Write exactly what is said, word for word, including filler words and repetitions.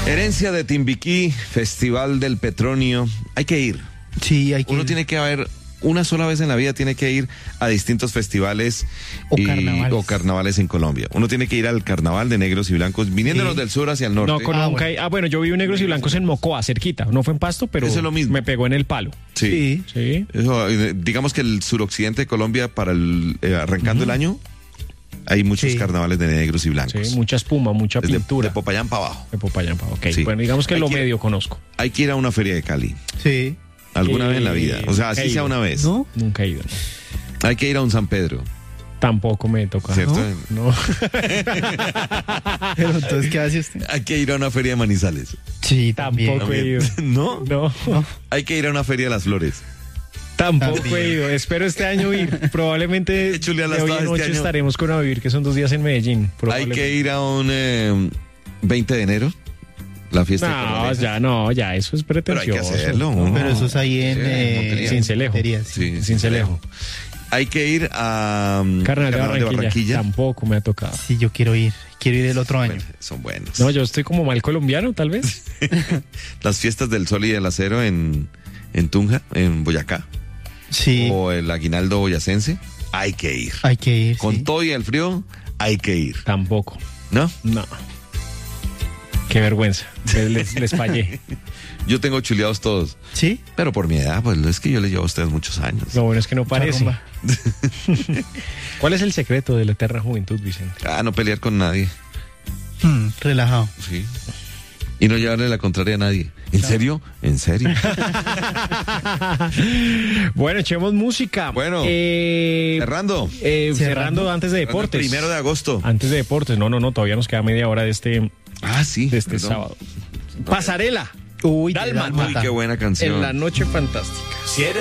Herencia de Timbiquí, Festival del Petronio. Hay que ir. Sí, hay que Uno ir. tiene que haber, una sola vez en la vida tiene que ir a distintos festivales O y- carnavales. o carnavales en Colombia. Uno tiene que ir al carnaval de negros y blancos, viniéndonos Sí. del sur hacia el norte. No, con Ah, nunca bueno. he- ah, bueno, yo vi un negros y blancos en Mocoa, cerquita. No fue en Pasto, pero Eso es lo mismo. me pegó en el palo. Sí. Sí. Sí. Eso, eh, digamos que el suroccidente de Colombia, para el eh, arrancando el año, hay muchos Sí. carnavales de negros y blancos. Sí, mucha espuma, mucha Desde- pintura. de Popayán para abajo. De Popayán, pa- ok. Sí. Bueno, digamos que Hay lo que- medio conozco. Hay que ir a una feria de Cali, Sí. alguna Eh, vez en la vida. O sea, así he sea ido. una vez. ¿No? Nunca he ido. ¿no? Hay que ir a un San Pedro, Tampoco me toca. ¿cierto? No. Pero entonces, ¿qué hace usted? Hay que ir a una feria de Manizales. Sí, también. Tampoco he ido. ¿No? No. Hay que ir a una feria de las flores. Tampoco También. he ido. Espero este año ir. Probablemente Qué chulear de las hoy todas en este noche año. estaremos con A Vivir, que son dos días en Medellín. Hay Probablemente. que ir a un eh, veinte de enero, la fiesta de No, Corralejas. ya no, ya eso es Pero hay pretencioso. que hacerlo. uno. Pero eso es ahí en... Sí, eh, Montería. Cincelejo. Montería, sí. Sí, Cincelejo. Hay que ir a um, Carnaval de Barranquilla. Tampoco me ha tocado. Sí, yo quiero ir. Quiero ir el otro año. Bueno, son buenos. No, yo estoy como mal colombiano, tal vez. Las fiestas del Sol y del Acero en, en Tunja, en Boyacá. Sí, O el Aguinaldo boyacense. Hay que ir. hay que ir. Con sí. todo y el frío, hay que ir. Tampoco. ¿No? No. Qué vergüenza. Les, les, les fallé. Yo tengo chuleados todos. ¿Sí? Pero por mi edad, pues es que yo les llevo a ustedes muchos años. Lo bueno es que no parece. rumba. ¿Cuál es el secreto de la eterna juventud, Vicente? Ah, no pelear con nadie. Hmm, relajado. Sí. Y no llevarle la contraria a nadie. ¿En serio? ¿En serio? Bueno, echemos música. Bueno, Eh, Cerrando. eh, cerrando. Cerrando. antes de deportes. Primero de agosto. Antes de deportes. No, no, no. Todavía nos queda media hora de este, Ah, sí. de este perdón. sábado. Pasarela. Uy, Dálmata. Uy, qué buena canción. En la noche fantástica. Si eres